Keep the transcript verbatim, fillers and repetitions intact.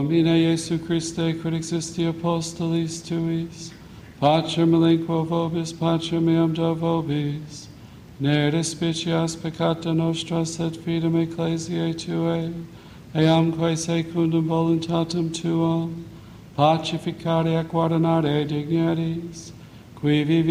Domine Iesu Christe, quid existi apostolis tuis, Pater melinquo vobis, Pater meam do vobis, ne despicias peccata nostra, sed fidem ecclesiae Tuae, eamque secundum voluntatem Tuam, pacificare et guardonare dignities, qui vivi